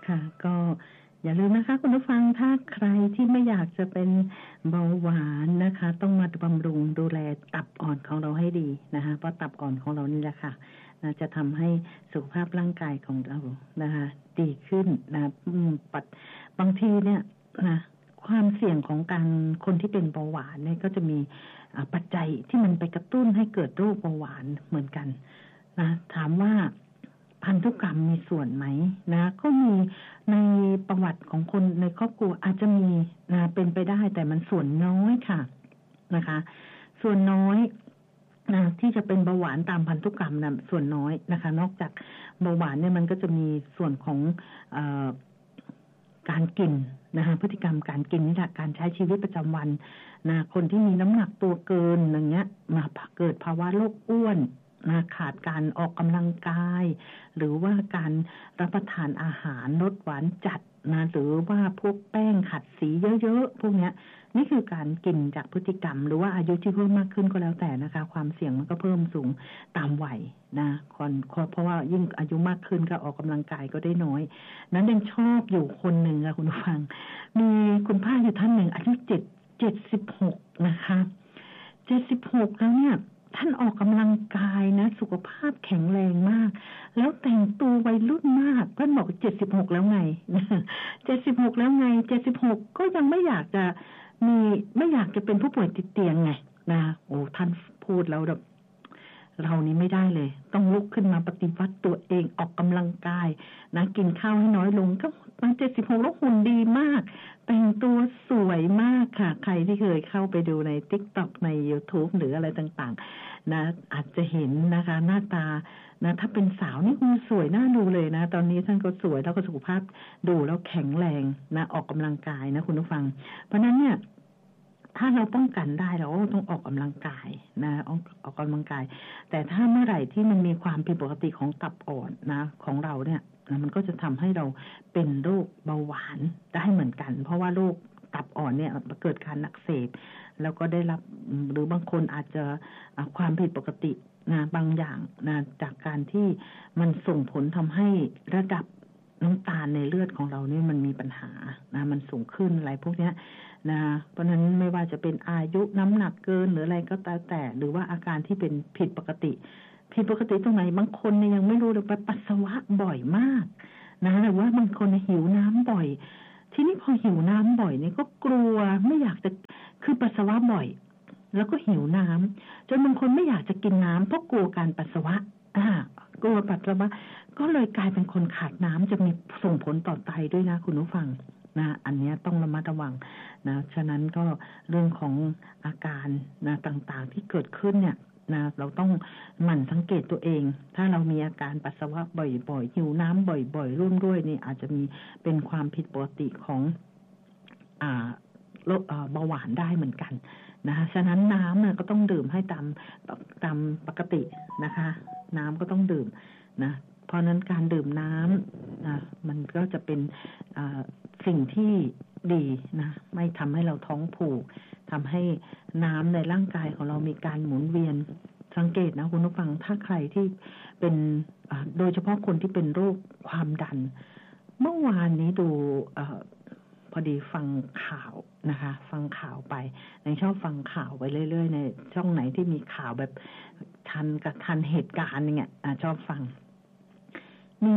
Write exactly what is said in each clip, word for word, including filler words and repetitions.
ค่ะก็อย่าลืมนะคะคุณผู้ฟังถ้าใครที่ไม่อยากจะเป็นเบาหวานนะคะต้องมาบำรุงดูแลตับอ่อนของเราให้ดีนะคะเพราะตับอ่อนของเรานี่แหละค่ะนะจะทำให้สุขภาพร่างกายของเรานะคะดีขึ้นนะปัดบางทีเนี่ยนะความเสี่ยงของการคนที่เป็นเบาหวานเนี่ยก็จะมีปัจจัยที่มันไปกระตุ้นให้เกิดโรคเบาหวานเหมือนกันนะถามว่าพันธุกรรมมีส่วนไหมนะก็มีในประวัติของคนในครอบครัวอาจจะมีนะเป็นไปได้แต่มันส่วนน้อยค่ะนะคะส่วนน้อยนะที่จะเป็นเบาหวานตามพันธุกรรมนะส่วนน้อยนะคะนอกจากเบาหวานเนี่ยมันก็จะมีส่วนของเอ่อการกินนะคะพฤติกรรมการกินนี่แหละการใช้ชีวิตประจำวันนะคนที่มีน้ำหนักตัวเกินอย่างเงี้ยมาเกิดภาวะโรคอ้วนนะขาดการออกกำลังกายหรือว่าการรับประทานอาหารรสหวานจัดนะหรือว่าพวกแป้งขัดสีเยอะๆพวกเนี้ยนี่คือการกินจากพฤติกรรมหรือว่าอายุที่เพิ่มมากขึ้นก็แล้วแต่นะคะความเสี่ยงมันก็เพิ่มสูงตามวัยนะคนเพราะว่ายิ่งอายุมากขึ้นก็ออกกำลังกายก็ได้น้อยนั้นยังชอบอยู่คนหนึ่งค่ะคุณผู้ฟังมีคุณป้าอยู่ท่านหนึ่งอายุเจ็ดเจ็ดสิบหกนะคะเจ็ดสิบหกแล้วเนี่ยท่านออกกำลังกายนะสุขภาพแข็งแรงมากแล้วแต่งตัววัยรุ่นมากเพื่อนบอกเจ็ดสิบหกแล้วไงเจ็ดสิบหกแล้วไงเจ็ดสิบหกก็ยังไม่อยากจะมีไม่อยากจะเป็นผู้ป่วยติดเตียงไงนะโอ้ท่านพูดแล้วแบบเรานี้ไม่ได้เลยต้องลุกขึ้นมาปฏิวัติตัวเองออกกำลังกายนะกินข้าวให้น้อยลงก็มาเจ็ดสิบหกแล้วหุ่นดีมากแต่งตัวสวยมากค่ะใครที่เคยเข้าไปดูใน TikTok ใน YouTube หรืออะไรต่างๆนะอาจจะเห็นนะคะหน้าตานะถ้าเป็นสาวนี่คงสวยน่าดูเลยนะตอนนี้ท่านก็สวยแล้วก็สุขภาพดูแล้วแข็งแรงนะออกกำลังกายนะคุณผู้ฟังเพราะนั้นเนี่ยถ้าเราป้องกันได้เราก็ต้องออกกำลังกายนะออกออกกำลังกายแต่ถ้าเมื่อไหร่ที่มันมีความผิดปกติของตับอ่อนนะของเราเนี่ยนะมันก็จะทำให้เราเป็นโรคเบาหวานได้เหมือนกันเพราะว่าโรคตับอ่อนเนี่ยเกิดการอักเสบแล้วก็ได้รับหรือบางคนอาจจะความผิดปกตินะบางอย่างนะจากการที่มันส่งผลทำให้ระดับน้ำตาลในเลือดของเราเนี่ยมันมีปัญหานะมันสูงขึ้นอะไรพวกเนี้ยนะเพราะฉะนั้นไม่ว่าจะเป็นอายุน้ำหนักเกินหรืออะไรก็ตามแต่หรือว่าอาการที่เป็นผิดปกติผิดปกติตรงไหนบางคนเนี่ยยังไม่รู้เลยไปปัสสาวะบ่อยมากนะหรือว่าบางคนหิวน้ำบ่อยทีนี้พอหิวน้ำบ่อยเนี่ยก็กลัวไม่อยากจะคือปัสสาวะบ่อยแล้วก็หิวน้ำจนบางคนไม่อยากจะกินน้ำเพราะกลัวการปัสสาวะอ่ากลัวปัสสาวะก็เลยกลายเป็นคนขาดน้ำจะมีส่งผลต่อไตด้วยนะคุณผู้ฟังนะอันนี้ต้องระมัดระวังนะฉะนั้นก็เรื่องของอาการนะต่างๆที่เกิดขึ้นเนี่ยนะเราต้องหมั่นสังเกตตัวเองถ้าเรามีอาการปัสสาวะบ่อยๆหิวน้ำบ่อยๆร่วมด้วยนี่อาจจะมีเป็นความผิดปกติของอ่าโรคเบาหวานได้เหมือนกันนะคะฉะนั้นน้ำเนี่ยก็ต้องดื่มให้ตามตามปกตินะคะน้ำก็ต้องดื่มนะเพราะนั้นการดื่มน้ำนะมันก็จะเป็นสิ่งที่ดีนะไม่ทำให้เราท้องผูกทำให้น้ำในร่างกายของเรามีการหมุนเวียนสังเกตนะคุณผู้ฟังถ้าใครที่เป็นโดยเฉพาะคนที่เป็นโรคความดันเมื่อวานนี้ดูพอดีฟังข่าวนะคะฟังข่าวไปในชอบฟังข่าวไปเรื่อยๆในช่องไหนที่มีข่าวแบบทันกับทันเหตุการณ์เนี่ยชอบฟังมี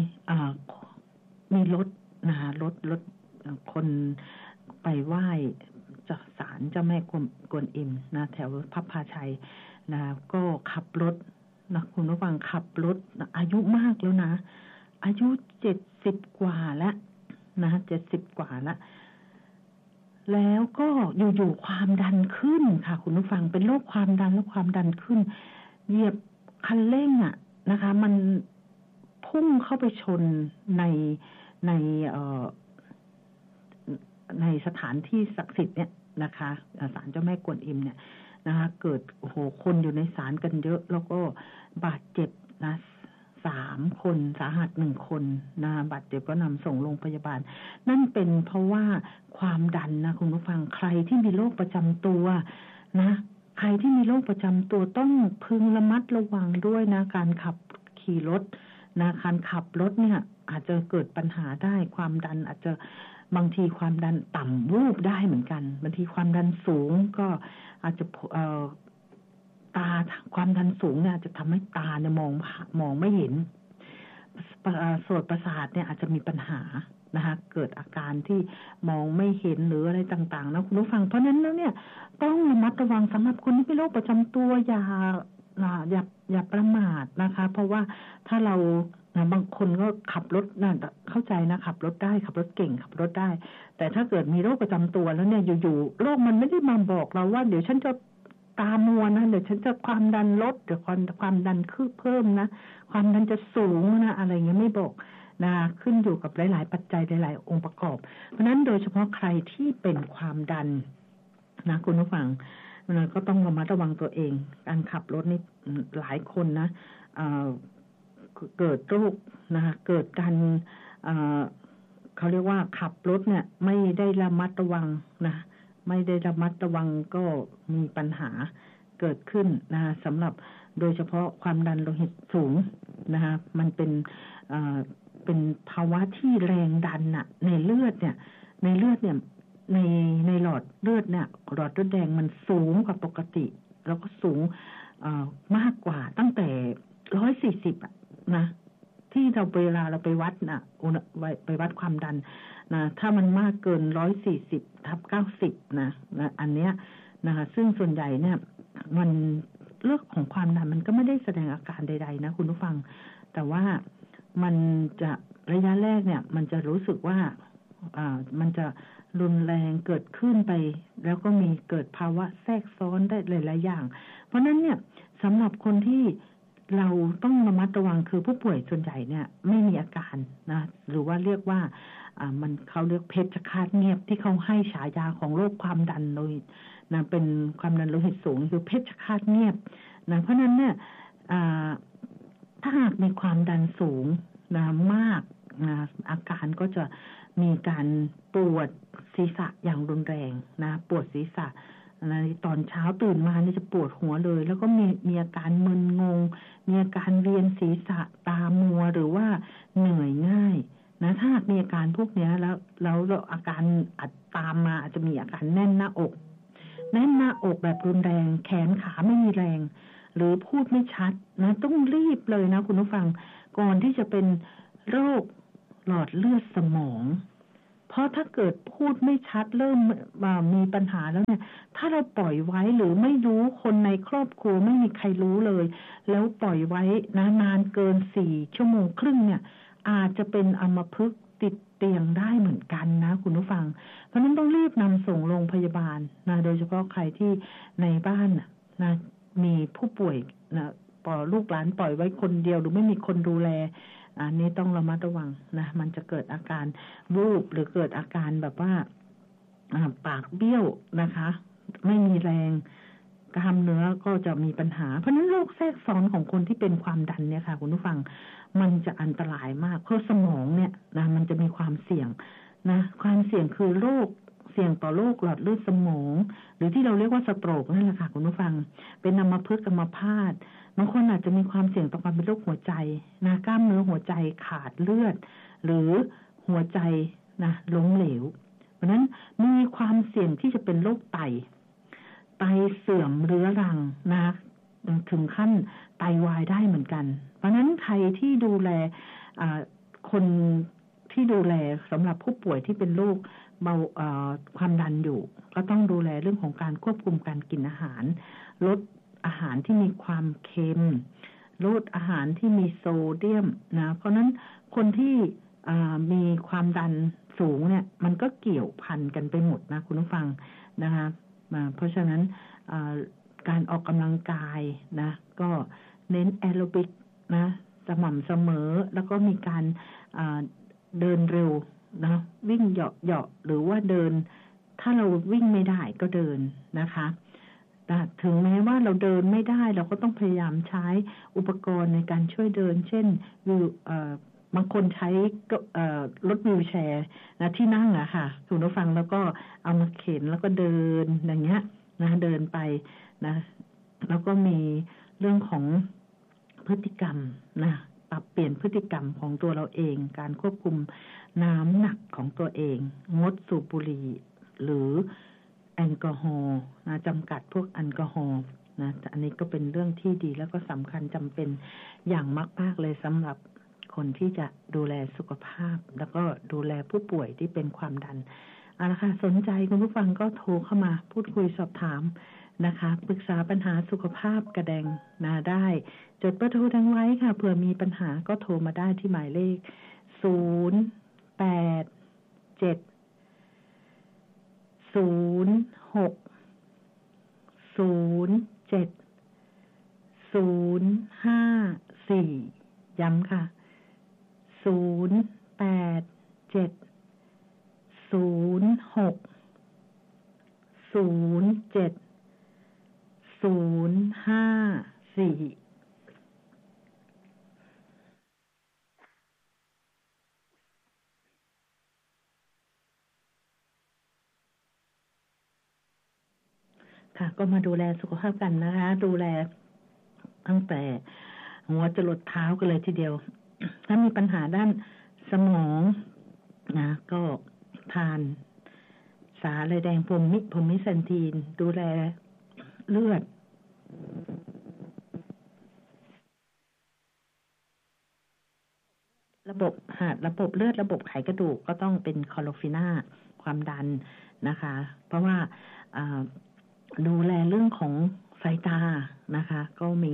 มีรถนะคะรถรถคนไปไหว้เจ้าศาลเจ้าแม่กวนอิมนะแถวพับพาชัยนะก็ขับรถนะคุณผู้ฟังขับรถอายุมากแล้วนะอายุเจ็ดสิบกว่าแล้วนะเจ็ดสิบกว่าแล้วแล้วก็อยู่ๆความดันขึ้นค่ะคุณผู้ฟังเป็นโรคความดันแล้วความดันขึ้นเหยียบคันเร่งอ่ะนะคะมันพุ่งเข้าไปชนในในเอ่อในสถานที่ศักดิ์สิทธิ์เนี่ยนะคะศาลเจ้าแม่กวนอิมเนี่ยนะคะเกิดโอ้โหคนอยู่ในศาลกันเยอะแล้วก็บาดเจ็บนะสามคนสาหัสหนึ่งคนนะบาดเจ็บก็นำส่งโรงพยาบาลนั่นเป็นเพราะว่าความดันนะคุณผู้ฟังใครที่มีโรคประจำตัวนะใครที่มีโรคประจำตัวต้องพึงระมัดระวังด้วยนะการขับขี่รถนะการขับรถเนี่ยอาจจะเกิดปัญหาได้ความดันอาจจะบางทีความดันต่ำวูบได้เหมือนกันบางทีความดันสูงก็อาจจะเอ่อตาความดันสูงเนี่ยจะทำให้ตาเนี่ยมองมองไม่เห็นโสตประสาทเนี่ยอาจจะมีปัญหานะคะเกิดอาการที่มองไม่เห็นหรืออะไรต่างๆนะคุณผู้ฟังเพราะนั้นแล้วเนี่ยต้องระมัดระวังสำหรับคนที่เป็นโรคประจำตัวอย่าอย่าอย่าประมาทนะคะเพราะว่าถ้าเราบางคนก็ขับรถน่าเข้าใจนะขับรถได้ขับรถเก่งขับรถได้แต่ถ้าเกิดมีโรคประจำตัวแล้วเนี่ยอยู่ๆโรคมันไม่ได้มาบอกเราว่าเดี๋ยวฉันจะตามัวนะเดี๋ยวฉันจะความดันลดเดี๋ยวความความดันขึ้นเพิ่มนะความดันจะสูงนะอะไรเงี้ยไม่บอกนะขึ้นอยู่กับหลายๆปัจจัยหลายๆองค์ประกอบเพราะนั้นโดยเฉพาะใครที่เป็นความดันนะคุณผู้ฟังมันก็ต้องระมัดระวังตัวเองการขับรถนี่หลายคนนะเอ่อเกิดโรคนะคะเกิดการเอ่อเขาเรียกว่าขับรถเนี่ยไม่ได้ระมัดระวังนะไม่ได้ระมัดระวังก็มีปัญหาเกิดขึ้นนะคะสำหรับโดยเฉพาะความดันโลหิตสูงนะคะมันเป็นเอ่อเป็นภาวะที่แรงดันน่ะในเลือดเนี่ยในเลือดเนี่ยในในหลอดเลือดเนี่ยหลอดเลือดแดงมันสูงกว่าปกติแล้วก็สูงเอ่อมากกว่าตั้งแต่หนึ่งร้อยสี่สิบอ่ะนะที่เราเวลาเราไปวัดน่ะไปวัดความดันนะถ้ามันมากเกินหนึ่งร้อยสี่สิบทับเก้าสิบนะนะอันเนี้ยนะคะซึ่งส่วนใหญ่เนี่ยมันเรื่องของความดันมันก็ไม่ได้แสดงอาการใดๆนะคุณผู้ฟังแต่ว่ามันจะระยะแรกเนี่ยมันจะรู้สึกว่าอ่ามันจะรุนแรงเกิดขึ้นไปแล้วก็มีเกิดภาวะแทรกซ้อนได้หลายๆอย่างเพราะนั้นเนี่ยสำหรับคนที่เราต้องระมัดระวังคือผู้ป่วยส่วนใหญ่เนี่ยไม่มีอาการนะหรือว่าเรียกว่าอ่ามันเขาเรียกเพชฌฆาตเงียบที่เขาให้ฉายาของโรคความดันโลหิตนะเป็นความดันโลหิตสูงคือเพชฌฆาตเงียบนะเพราะนั้นเนี่ยถ้าหากมีความดันสูงนะมากนะอาการก็จะมีการปวดศีรษะอย่างรุนแรงนะปวดศีรษะนะตอนเช้าตื่นมานี่จะปวดหัวเลยแล้วก็มีมีอาการมึนงงมีอาการเวียนศีรษะตามัวหรือว่าเหนื่อยง่ายนะถ้ามีอาการพวกนี้แล้วแล้วอาการอาจตามมาอาจจะมีอาการแน่นหน้าอกแน่นหน้าอกแบบรุนแรงแขนขาไม่มีแรงหรือพูดไม่ชัดนะต้องรีบเลยนะคุณผู้ฟังก่อนที่จะเป็นโรคหลอดเลือดสมองเพราะถ้าเกิดพูดไม่ชัดเริ่มมีปัญหาแล้วเนี่ยถ้าเราปล่อยไว้หรือไม่รู้คนในครอบครัวไม่มีใครรู้เลยแล้วปล่อยไว้นะนานเกินสี่ชั่วโมงครึ่งเนี่ยอาจจะเป็นอัมพฤกษ์ติดเตียงได้เหมือนกันนะคุณผู้ฟังเพราะนั้นต้องรีบนำส่งโรงพยาบาลนะโดยเฉพาะใครที่ในบ้านนะมีผู้ป่วยนะปล่อยลูกหลานปล่อยไว้คนเดียวหรือไม่มีคนดูแลอันนี้ต้องระมัดระวังนะมันจะเกิดอาการวูบหรือเกิดอาการแบบว่าปากเบี้ยวนะคะไม่มีแรงกล้ามเนื้อก็จะมีปัญหาเพราะนั้นโรคแทรกซ้อนของคนที่เป็นความดันเนี่ยค่ะคุณผู้ฟังมันจะอันตรายมากเพราะสมองเนี่ยนะมันจะมีความเสี่ยงนะความเสี่ยงคือโรคเสี่ยงต่อโรคหลอดเลือดสมองหรือที่เราเรียกว่าสโตรกนั่นแหละค่ะคุณผู้ฟังเป็นอัมพฤกษ์อัมพาตบางคนอาจจะมีความเสี่ยงต่อการเป็นโรคหัวใจนะกล้ามเนื้อหัวใจขาดเลือดหรือหัวใจนะล้มเหลวเพราะนั้นมีความเสี่ยงที่จะเป็นโรคไตไตเสื่อมเรื้อรังนะถึงขั้นไตวายได้เหมือนกันเพราะนั้นใครที่ดูแลคนที่ดูแลสำหรับผู้ป่วยที่เป็นโรคเบาความดันอยู่ก็ต้องดูแลเรื่องของการควบคุมการกินอาหารลดอาหารที่มีความเค็มลดอาหารที่มีโซเดียมนะเพราะนั้นคนที่มีความดันสูงเนี่ยมันก็เกี่ยวพันกันไปหมดนะคุณผู้ฟังนะคะเพราะฉะนั้นการออกกำลังกายนะก็เน้นแอโรบิกนะสม่ำเสมอแล้วก็มีการเดินเร็วนะวิ่งเหาะเหาะหรือว่าเดินถ้าเราวิ่งไม่ได้ก็เดินนะคะถึงแม้ว่าเราเดินไม่ได้เราก็ต้องพยายามใช้อุปกรณ์ในการช่วยเดินเช่นวิวบางคนใช้รถวีลแชร์นะที่นั่งอะค่ะคุณผู้ฟังแล้วก็เอามาเข็นแล้วก็เดินอย่างเงี้ยนะเดินไปนะแล้วก็มีเรื่องของพฤติกรรมนะปรับเปลี่ยนพฤติกรรมของตัวเราเองการควบคุมน้ำหนักของตัวเองงดสูบบุหรี่หรือแอลกอฮอล์นะจำกัดพวกแอลกอฮอล์นะอันนี้ก็เป็นเรื่องที่ดีแล้วก็สำคัญจำเป็นอย่างมากๆเลยสำหรับคนที่จะดูแลสุขภาพแล้วก็ดูแลผู้ป่วยที่เป็นความดันเอาละค่ะสนใจคุณผู้ฟังก็โทรเข้ามาพูดคุยสอบถามนะคะปรึกษาปัญหาสุขภาพกระแดงนาได้จดเบอร์โทรดังไว้ค่ะเผื่อมีปัญหาก็โทรมาได้ที่หมายเลขศูนย์ แปด เจ็ด ศูนย์ หก ศูนย์ เจ็ด ศูนย์ ห้า สี่ ย้ำค่ะศูนย์ แปด เจ็ด ศูนย์ หก ศูนย์ เจ็ด ศูนย์ ห้า สี่ค่ะก็มาดูแลสุขภาพกันนะคะดูแลตั้งแต่หัวจรดเท้ากันเลยทีเดียวถ้ามีปัญหาด้านสมองนะก็ทานสาหร่ายแดงพรหมิพรหมิเซนทีนดูแลเลือดระบบหาระบบเลือดระบบไขกระดูกก็ต้องเป็นคอโลฟิน่าความดันนะคะเพราะว่าดูแลเรื่องของสายตานะคะก็มี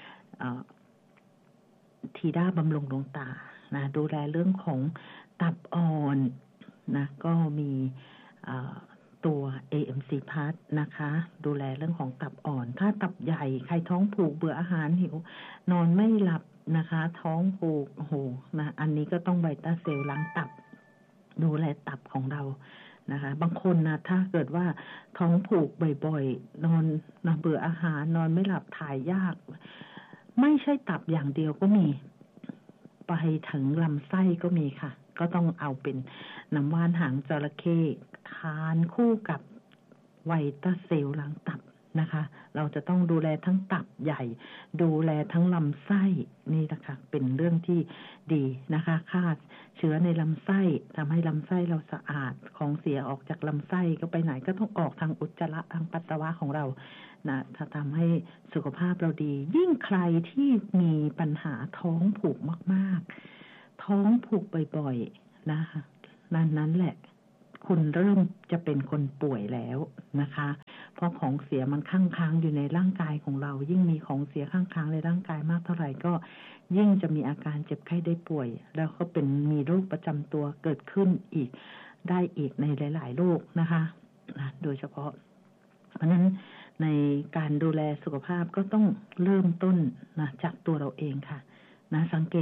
ทีด้าบำรุงดวงตานะดูแลเรื่องของตับอ่อนนะก็มีตัว เอ เอ็ม ซี Plus นะคะดูแลเรื่องของตับอ่อนถ้าตับใหญ่ใครท้องผูกเบื่ออาหารหิวนอนไม่หลับนะคะท้องผูกโอ้โหนะอันนี้ก็ต้องไวต้าเซลล้างตับดูแลตับของเรานะคะบางคนนะถ้าเกิดว่าท้องผูกบ่อยๆนอนนะเบื่ออาหารนอนไม่หลับถ่ายยากไม่ใช่ตับอย่างเดียวก็มีไปถึงลำไส้ก็มีค่ะก็ต้องเอาเป็นน้ำว่านหางจระเข้ทานคู่กับไวต้าเซลล้างตับนะคะเราจะต้องดูแลทั้งตับใหญ่ดูแลทั้งลำไส้นี่นะคะเป็นเรื่องที่ดีนะคะฆ่าเชื้อในลำไส้ทำให้ลำไส้เราสะอาดของเสียออกจากลำไส้ก็ไปไหนก็ต้องออกทางอุจจาระทางปัสสาวะของเรานะถ้าทำให้สุขภาพเราดียิ่งใครที่มีปัญหาท้องผูกมากๆท้องผูกบ่อยๆนะคะนั่นนั้นแหละคุณเริ่มจะเป็นคนป่วยแล้วนะคะเพราะของเสียมันค้างค้างอยู่ในร่างกายของเรายิ่งมีของเสียค้างค้างในร่างกายมากเท่าไหร่ก็ยิ่งจะมีอาการเจ็บไข้ได้ป่วยแล้วก็เป็นมีโรคประจำตัวเกิดขึ้นอีกได้อีกในหลายๆโรคนะคะนะโดยเฉพาะเพราะนั้นในการดูแลสุขภาพก็ต้องเริ่มต้นนะจากตัวเราเองค่ะนะสังเกต